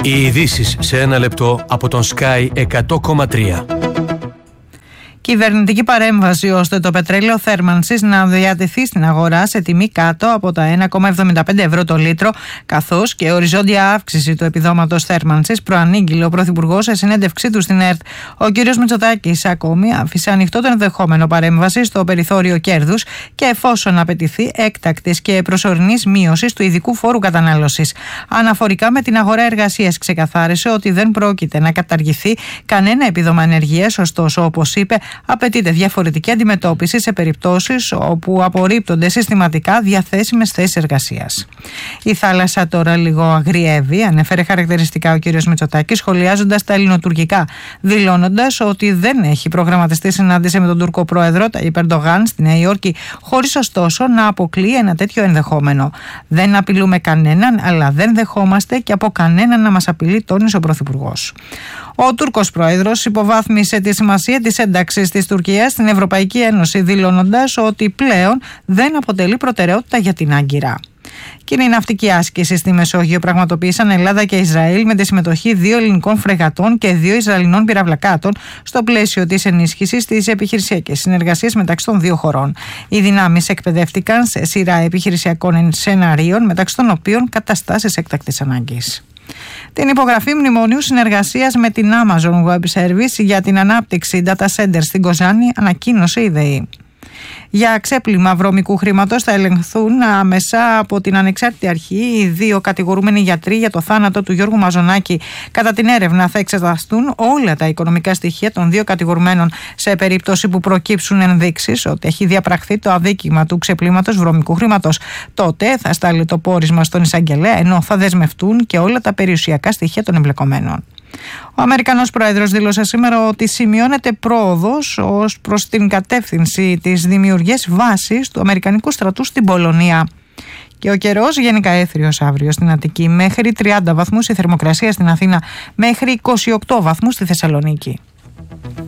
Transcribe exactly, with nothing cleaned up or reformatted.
Οι ειδήσεις σε ένα λεπτό από τον Sky εκατό κόμμα τρία. Κυβερνητική παρέμβαση ώστε το πετρέλαιο θέρμανσης να διατεθεί στην αγορά σε τιμή κάτω από τα ένα κόμμα εβδομήντα πέντε ευρώ το λίτρο, καθώς και οριζόντια αύξηση του επιδόματος θέρμανσης, προανήγγειλε ο Πρωθυπουργός σε συνέντευξή του στην ΕΡΤ. Ο κ. Μητσοτάκης ακόμη άφησε ανοιχτό το ενδεχόμενο παρέμβαση στο περιθώριο κέρδους και εφόσον απαιτηθεί έκτακτης και προσωρινής μείωσης του ειδικού φόρου κατανάλωσης. Αναφορικά με την αγορά εργασίας, ξεκαθάρισε ότι δεν πρόκειται να καταργηθεί κανένα επίδομα ανεργίας, ωστόσο, όπως είπε, απαιτείται διαφορετική αντιμετώπιση σε περιπτώσεις όπου απορρίπτονται συστηματικά διαθέσιμες θέσεις εργασίας. Η θάλασσα τώρα λίγο αγριεύει, ανέφερε χαρακτηριστικά ο κ. Μητσοτάκης, σχολιάζοντας τα ελληνοτουρκικά, δηλώνοντας ότι δεν έχει προγραμματιστεί συνάντηση με τον Τούρκο πρόεδρο Ταγιπ Ερντογάν στη Νέα Υόρκη, χωρίς ωστόσο να αποκλείει ένα τέτοιο ενδεχόμενο. Δεν απειλούμε κανέναν, αλλά δεν δεχόμαστε και από κανέναν να μας απειλεί, τόνισε ο Πρωθυπουργός. Ο Τούρκος πρόεδρος υποβάθμισε τη σημασία της ένταξης της Τουρκίας στην Ευρωπαϊκή Ένωση, δηλώνοντας ότι πλέον δεν αποτελεί προτεραιότητα για την Άγκυρα. Κοινή ναυτική άσκηση στη Μεσόγειο πραγματοποίησαν Ελλάδα και Ισραήλ με τη συμμετοχή δύο ελληνικών φρεγατών και δύο Ισραηλινών πυραυλακάτων στο πλαίσιο της ενίσχυσης της επιχειρησιακής συνεργασίας μεταξύ των δύο χωρών. Οι δυνάμεις εκπαιδεύτηκαν σε σειρά επιχειρησιακών σεναρίων, μεταξύ των οποίων καταστάσεις έκτακτης ανάγκης. Την υπογραφή μνημονίου συνεργασίας με την Amazon Web Service για την ανάπτυξη data center στην Κοζάνη ανακοίνωσε η ΔΕΗ. Για ξέπλυμα βρώμικου χρήματος θα ελεγχθούν άμεσα από την ανεξάρτητη αρχή οι δύο κατηγορούμενοι γιατροί για το θάνατο του Γιώργου Μαζονάκη. Κατά την έρευνα θα εξεταστούν όλα τα οικονομικά στοιχεία των δύο κατηγορουμένων σε περίπτωση που προκύψουν ενδείξεις ότι έχει διαπραχθεί το αδίκημα του ξεπλήματος βρώμικου χρήματος. Τότε θα στάλει το πόρισμα στον εισαγγελέα, ενώ θα δεσμευτούν και όλα τα περιουσιακά στοιχεία των εμπλεκομένων. Ο Αμερικανός Πρόεδρος δήλωσε σήμερα ότι σημειώνεται πρόοδος ως προς την κατεύθυνση της δημιουργίας βάσης του Αμερικανικού στρατού στην Πολωνία. Και ο καιρός γενικά έθριος αύριο στην Αττική, μέχρι τριάντα βαθμούς η θερμοκρασία στην Αθήνα, μέχρι είκοσι οκτώ βαθμούς στη Θεσσαλονίκη.